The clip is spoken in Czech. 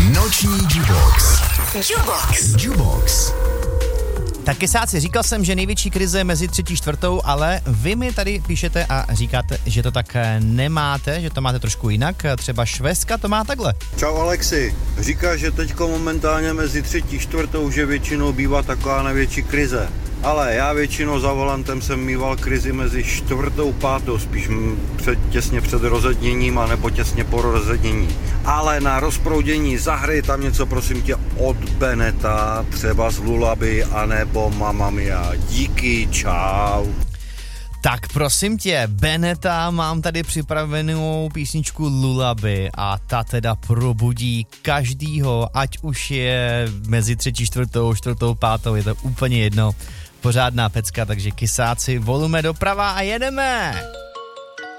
Noční Jubox. Jubox. Tak kesáci, říkal jsem, že největší krize je mezi 3. a 4., ale vy mi tady píšete a říkáte, že to tak nemáte, že to máte trošku jinak. Třeba Švédska to má takhle. Čau Alexi, říká, že teďko momentálně mezi 3. a 4., že většinou bývá taková největší krize. Ale já většinou za volantem jsem mýval krizi mezi 4. a 5., spíš těsně před rozedněním a nebo těsně po rozednění. Ale na rozproudění zahry tam něco prosím tě od Beneta, třeba z Lullaby anebo Mamma Mia. Díky, čau. Tak prosím tě, Beneta, mám tady připravenou písničku Lullaby a ta teda probudí každýho, ať už je mezi 3., 4., 5., je to úplně jedno. Pořádná pecka, takže kysáci, volume doprava a jedeme!